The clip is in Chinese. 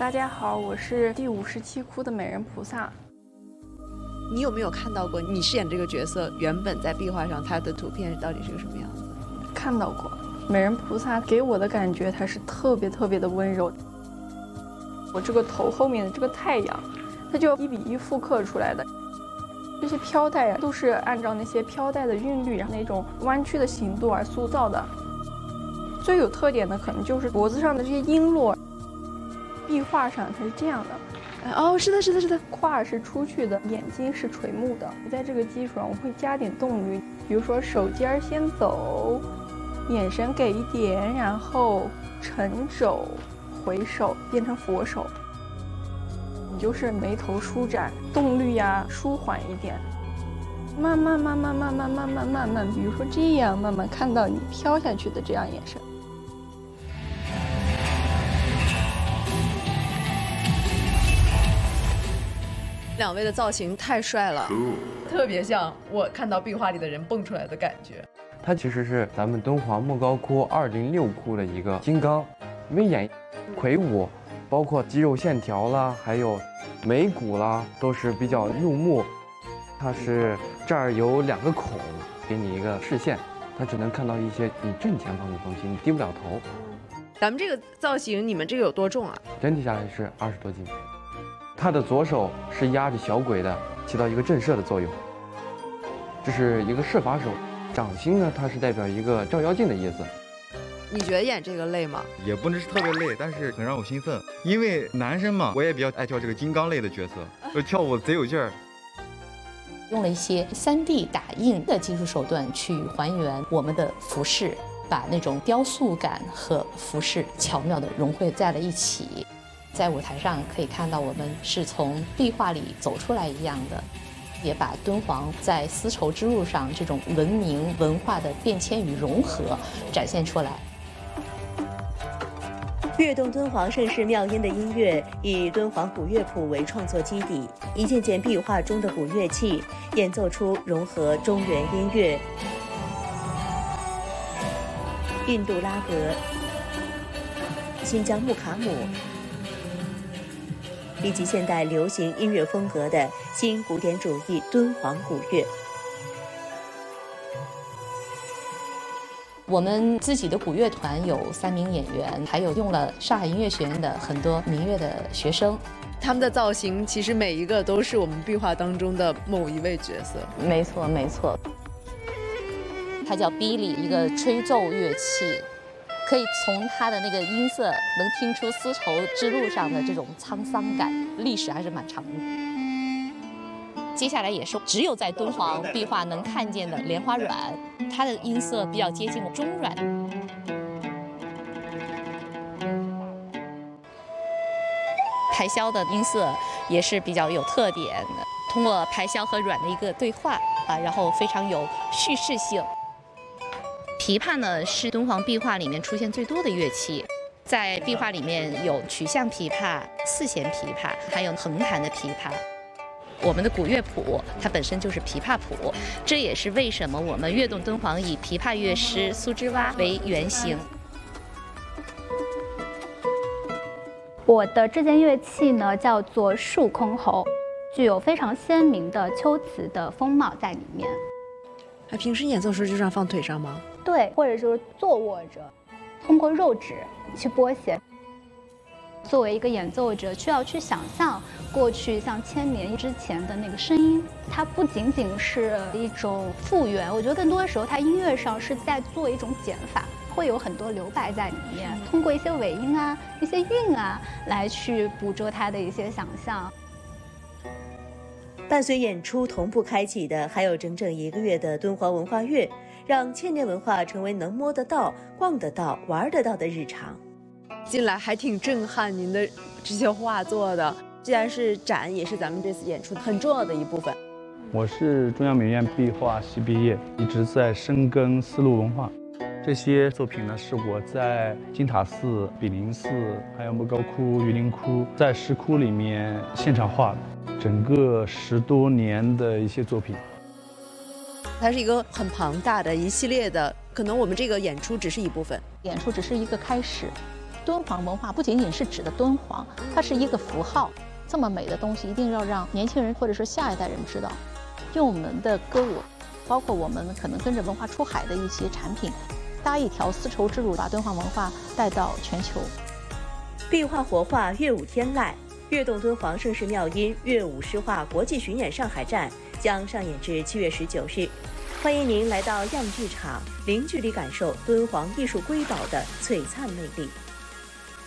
大家好，我是第57窟的美人菩萨。 你有没有看到过你饰演这个角色原本在壁画上它的图片到底是个什么样子？ 看到过，美人菩萨给我的感觉，它是特别的温柔。我这个头后面的这个太阳，它就1比1复刻出来的。这些飘带都是按照那些飘带的韵律，然后那种弯曲的形度而塑造的。最有特点的可能就是脖子上的这些璎珞，壁画上它是这样的。 哦，是的， 胯儿是出去的，眼睛是垂目的。在这个基础上，我会加点动律，比如说手尖儿先走，眼神给一点，然后沉肘回手变成佛手。你就是眉头舒展，动律呀舒缓一点，慢慢，比如说这样，慢慢看到你飘下去的这样眼神。 两位的造型太帅了，特别像我看到壁画里的人蹦出来的感觉。 它其实是咱们敦煌莫高窟206窟的一个金刚，威严、魁梧，包括肌肉线条啦，还有眉骨啦，都是比较入目。它是这儿有2个孔，给你一个视线，它只能看到一些你正前方的东西，你低不了头。 咱们这个造型，你们这个有多重啊？ 整体下来是20多斤。他的左手是压着小鬼的，起到一个震慑的作用。这是一个摄法手，掌心呢，它是代表一个照妖镜的意思。 你觉得演这个累吗？ 也不能是特别累，但是很让我兴奋，因为男生嘛，我也比较爱跳这个金刚类的角色，就跳舞贼有劲儿。 用了一些3D 打印的技术手段去还原我们的服饰，把那种雕塑感和服饰巧妙地融汇在了一起。在舞台上可以看到我们是从壁画里走出来一样的，也把敦煌在丝绸之路上这种文明文化的变迁与融合展现出来。 跃动敦煌盛世妙音的音乐以敦煌古乐谱为创作基底，一件件壁画中的古乐器演奏出融合中原音乐、印度拉格、新疆木卡姆以及现代流行音乐风格的新古典主义敦煌古乐。 我们自己的古乐团有3名演员，还有用了上海音乐学院的很多民乐的学生。 他们的造型其实每一个都是我们壁画当中的某一位角色。 没错，它叫 Billy， 一个吹奏乐器。可以从它的那个音色能听出丝绸之路上的这种沧桑感，历史还是蛮长的。接下来也是只有在敦煌壁画能看见的莲花阮，它的音色比较接近中阮。排箫的音色也是比较有特点的，通过排箫和阮的一个对话然后非常有叙事性。琵琶呢是敦煌壁画里面出现最多的乐器，在壁画里面有曲项琵琶、4弦琵琶，还有横弹的琵琶。我们的古乐谱它本身就是琵琶谱，这也是为什么我们跃动敦煌以琵琶乐师苏之洼为原型。 我的这件乐器呢叫做竖箜篌，具有非常鲜明的秋瓷的风貌在里面。 平时演奏时就这样放腿上吗？ 对，或者就是坐卧着，通过肉指去拨写。作为一个演奏者，需要去想象过去像千年之前的那个声音，它不仅仅是一种复原，我觉得更多的时候，它音乐上是在做一种减法，会有很多留白在里面，通过一些尾音啊、一些韵啊，来去捕捉它的一些想象。 伴随演出同步开启的还有整整1个月的敦煌文化月，让千年文化成为能摸得到、逛得到、玩得到的日常。 进来还挺震撼，您的这些画作的，既然是展，也是咱们这次演出很重要的一部分。 我是中央美院壁画系毕业，一直在深耕丝路文化。这些作品呢，是我在金塔寺、比林寺，还有莫高窟、榆林窟，在石窟里面现场画的，整个10多年的一些作品。 它是一个很庞大的一系列的，可能我们这个演出只是一部分， 演出只是一个开始。 敦煌文化不仅仅是指的敦煌，它是一个符号。这么美的东西，一定要让年轻人或者说下一代人知道。用我们的歌舞，包括我们可能跟着文化出海的一些产品，搭一条丝绸之路，把敦煌文化带到全球。 壁画活化乐舞天籁，跃动敦煌盛世妙音乐舞诗画国际巡演上海站将上演至7月19日。欢迎您来到样剧场，零距离感受敦煌艺术瑰宝的璀璨魅力。